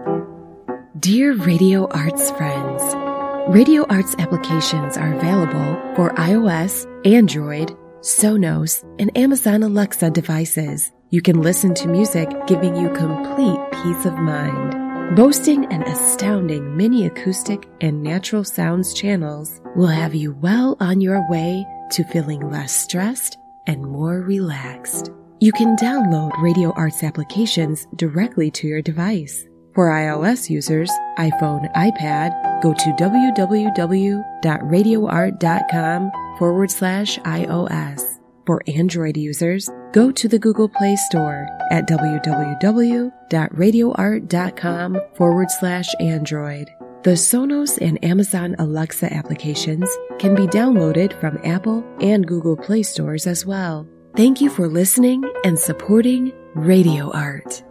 Dear Radio Arts friends, Radio Arts applications are available for iOS, Android, Sonos, and Amazon Alexa devices. You can listen to music giving you complete peace of mind. Boasting an astounding mini acoustic and natural sounds channels will have you well on your way to feeling less stressed and more relaxed. You can download Radio Arts applications directly to your device. For iOS users, iPhone, iPad, go to www.radioart.com/iOS. For Android users, go to the Google Play Store at www.radioart.com/Android. The Sonos and Amazon Alexa applications can be downloaded from Apple and Google Play stores as well. Thank you for listening and supporting Radio Art.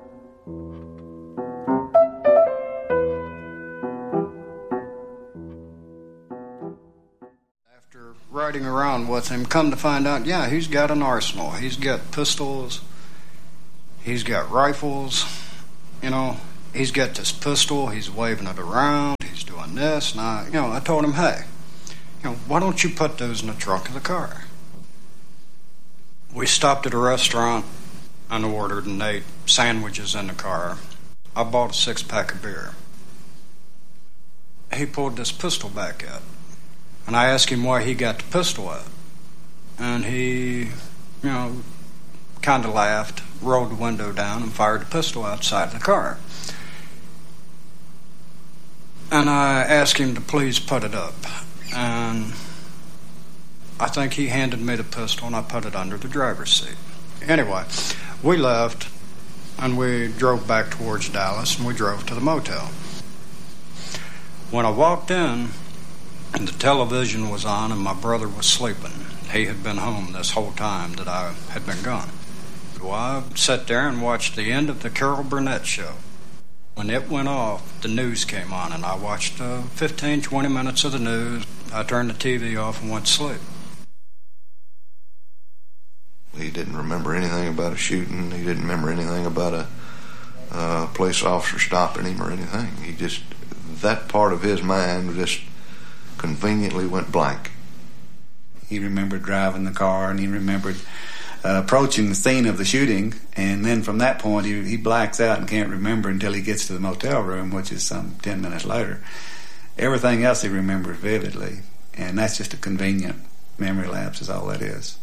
After riding around with him, come to find out, yeah, he's got an arsenal. He's got pistols. He's got rifles. You know, he's got this pistol. He's waving it around. He's doing this. And I told him, hey, why don't you put those in the trunk of the car? We stopped at a restaurant and ordered and ate sandwiches in the car. I bought a 6-pack of beer. He pulled this pistol back out. And I asked him why he got the pistol out. And he, kind of laughed, rolled the window down, and fired the pistol outside the car. And I asked him to please put it up. And I think he handed me the pistol, and I put it under the driver's seat. Anyway, we left, and we drove back towards Dallas, and we drove to the motel. When I walked in, and the television was on, and my brother was sleeping. He had been home this whole time that I had been gone. So I sat there and watched the end of the Carol Burnett show. When it went off, the news came on, and I watched 15, 20 minutes of the news. I turned the TV off and went to sleep. He didn't remember anything about a shooting. He didn't remember anything about a police officer stopping him or anything. That part of his mind just conveniently went blank. He remembered driving the car, and he remembered approaching the scene of the shooting, and then from that point he blacks out and can't remember until he gets to the motel room, which is some 10 minutes later. Everything else he remembers vividly, and that's just a convenient memory lapse is all that is.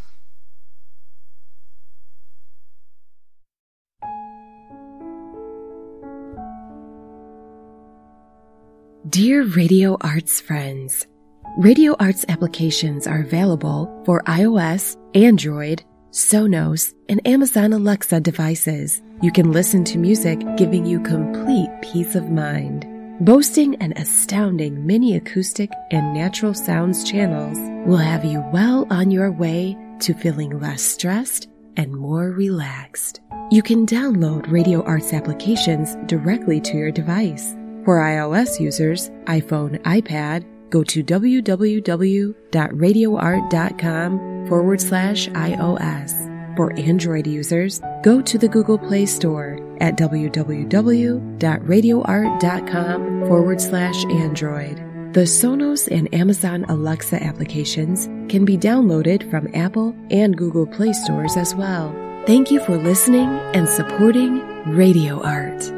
Dear Radio Arts friends, Radio Arts applications are available for iOS, Android, Sonos, and Amazon Alexa devices. You can listen to music giving you complete peace of mind. Boasting an astounding mini acoustic and natural sounds channels will have you well on your way to feeling less stressed and more relaxed. You can download Radio Arts applications directly to your device. For iOS users, iPhone, iPad, go to www.radioart.com/iOS. For Android users, go to the Google Play Store at www.radioart.com/Android. The Sonos and Amazon Alexa applications can be downloaded from Apple and Google Play stores as well. Thank you for listening and supporting Radio Art.